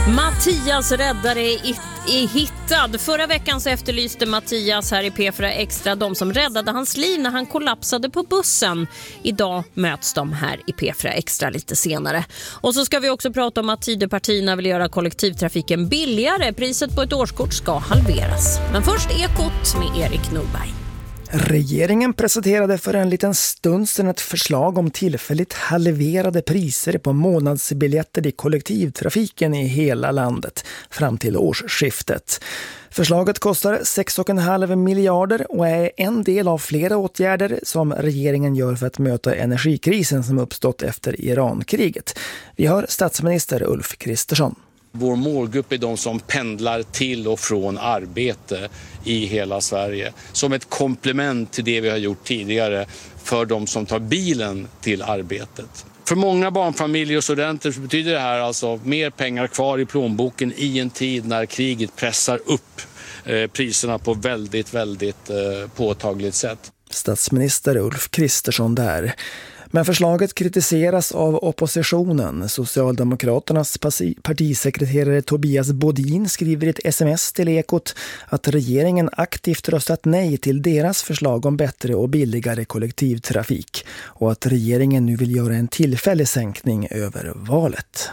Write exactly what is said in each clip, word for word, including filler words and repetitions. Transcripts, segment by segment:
Mattias räddare är, är hittad. Förra veckan så efterlyste Mattias här i P fyra Extra de som räddade hans liv när han kollapsade på bussen. Idag möts de här i P fyra Extra lite senare. Och så ska vi också prata om att Tidöpartierna vill göra kollektivtrafiken billigare. Priset på ett årskort ska halveras. Men först Ekot med Erik Norberg. Regeringen presenterade för en liten stund sedan ett förslag om tillfälligt halverade priser på månadsbiljetter i kollektivtrafiken i hela landet fram till årsskiftet. Förslaget kostar sex komma fem miljarder och är en del av flera åtgärder som regeringen gör för att möta energikrisen som uppstått efter Irankriget. Vi hör statsminister Ulf Kristersson. Vår målgrupp är de som pendlar till och från arbete i hela Sverige. Som ett komplement till det vi har gjort tidigare för de som tar bilen till arbetet. För många barnfamiljer och studenter så betyder det här alltså mer pengar kvar i plånboken i en tid när kriget pressar upp priserna på väldigt, väldigt påtagligt sätt. Statsminister Ulf Kristersson där. Men förslaget kritiseras av oppositionen. Socialdemokraternas partisekreterare Tobias Bodin skriver i ett sms till Ekot att regeringen aktivt röstat nej till deras förslag om bättre och billigare kollektivtrafik och att regeringen nu vill göra en tillfällig sänkning över valet.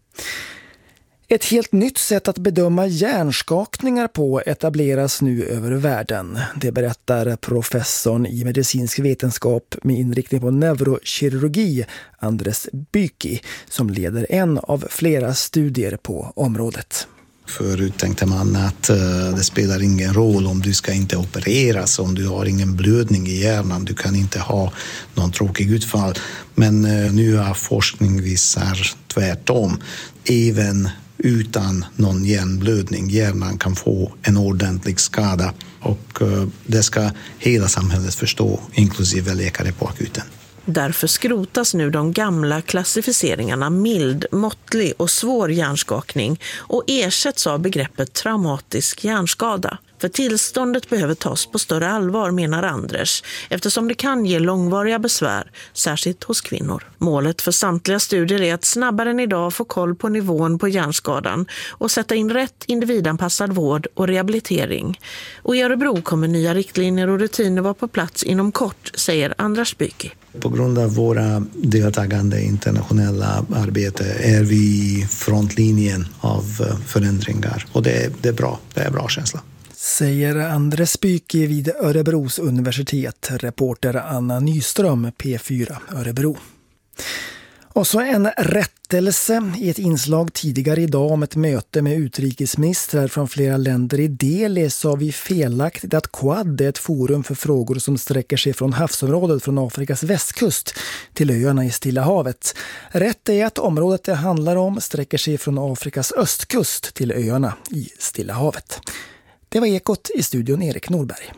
Ett helt nytt sätt att bedöma hjärnskakningar på etableras nu över världen. Det berättar professorn i medicinsk vetenskap med inriktning på neurokirurgi, Andres Byki, som leder en av flera studier på området. Förut tänkte man att uh, det spelar ingen roll om du ska inte opereras, om du har ingen blödning i hjärnan, du kan inte ha någon tråkig utfall. Men uh, nu har forskning visar tvärtom. Även utan någon hjärnblödning, hjärnan kan få en ordentlig skada och uh, det ska hela samhället förstå, inklusive läkare på akuten. Därför skrotas nu de gamla klassificeringarna mild, måttlig och svår hjärnskakning och ersätts av begreppet traumatisk hjärnskada. För tillståndet behöver tas på större allvar, menar Anders, eftersom det kan ge långvariga besvär, särskilt hos kvinnor. Målet för samtliga studier är att snabbare än idag få koll på nivån på hjärnskadan och sätta in rätt individanpassad vård och rehabilitering. Och i Örebro kommer nya riktlinjer och rutiner vara på plats inom kort, säger Andres Byki. På grund av våra deltagande internationella arbete är vi i frontlinjen av förändringar och det är, det är bra, det är bra känsla. Säger Andres Byki vid Örebros universitet, reporter Anna Nyström, P fyra Örebro. Och så en rättelse i ett inslag tidigare idag om ett möte med utrikesministrar från flera länder i Delhi sa vi felaktigt att Quad är ett forum för frågor som sträcker sig från havsområdet från Afrikas västkust till öarna i Stilla havet. Rätt är att området det handlar om sträcker sig från Afrikas östkust till öarna i Stilla havet. Det var Ekot, i studion Erik Norberg.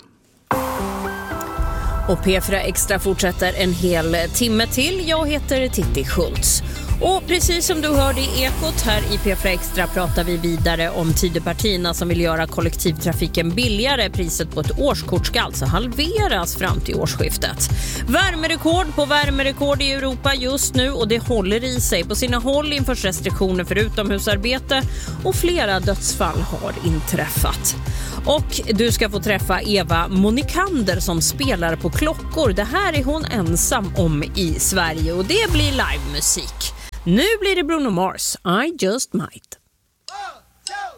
Och P fyra Extra fortsätter en hel timme till. Jag heter Titti Schultz. Och precis som du hörde i Ekot här i P fyra Extra pratar vi vidare om Tidöpartierna som vill göra kollektivtrafiken billigare. Priset på ett årskort ska alltså halveras fram till årsskiftet. Värmerekord på värmerekord i Europa just nu och det håller i sig. På sina håll införs restriktioner för utomhusarbete och flera dödsfall har inträffat. Och du ska få träffa Eva Monikander som spelar på klockor. Det här är hon ensam om i Sverige och det blir livemusik. Nu blir det Bruno Mars, I Just Might.